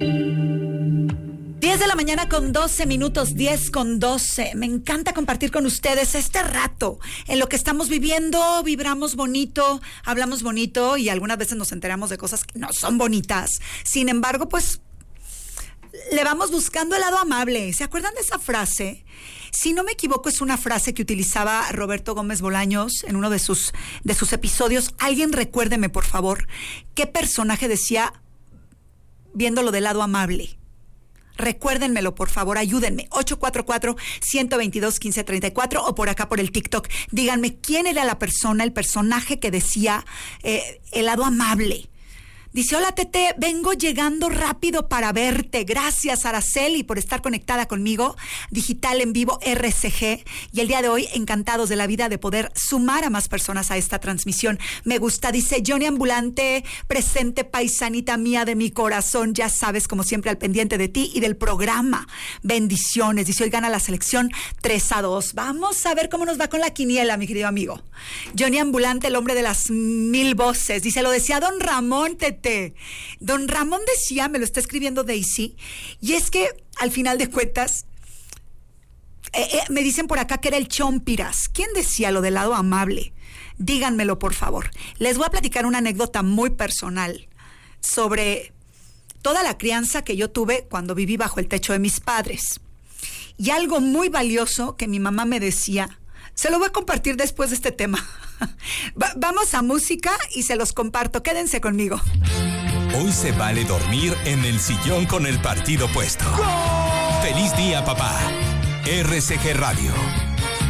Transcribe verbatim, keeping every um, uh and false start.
diez de la mañana con doce minutos, diez con doce. Me encanta compartir con ustedes este rato en lo que estamos viviendo. Vibramos bonito, hablamos bonito y algunas veces nos enteramos de cosas que no son bonitas. Sin embargo, pues le vamos buscando el lado amable. ¿Se acuerdan de esa frase? Si no me equivoco, es una frase que utilizaba Roberto Gómez Bolaños en uno de sus, de sus episodios. Alguien recuérdeme, por favor, qué personaje decía viéndolo del lado amable. Recuérdenmelo, por favor, ayúdenme. ocho cuatro cuatro, uno dos dos, uno cinco tres cuatro o por acá por el TikTok. Díganme quién era la persona, el personaje que decía eh, el lado amable. Dice, hola Tete, vengo llegando rápido para verte. Gracias Araceli por estar conectada conmigo. Digital en vivo R C G. Y el día de hoy encantados de la vida de poder sumar a más personas a esta transmisión. Me gusta, dice Johnny Ambulante, presente paisanita mía de mi corazón. Ya sabes, como siempre al pendiente de ti y del programa. Bendiciones. Dice, hoy gana la selección tres a dos. Vamos a ver cómo nos va con la quiniela, mi querido amigo. Johnny Ambulante, el hombre de las mil voces. Dice, lo decía don Ramón, Tete. Don Ramón decía, me lo está escribiendo Daisy, y es que al final de cuentas eh, eh, me dicen por acá que era el Chompiras. ¿Quién decía lo del lado amable? Díganmelo, por favor. Les voy a platicar una anécdota muy personal sobre toda la crianza que yo tuve cuando viví bajo el techo de mis padres. Y algo muy valioso que mi mamá me decía, se lo voy a compartir después de este tema. Va- vamos a música y se los comparto. Quédense conmigo. Hoy se vale dormir en el sillón con el partido puesto. ¡Gol! ¡Feliz día, papá! R C G Radio.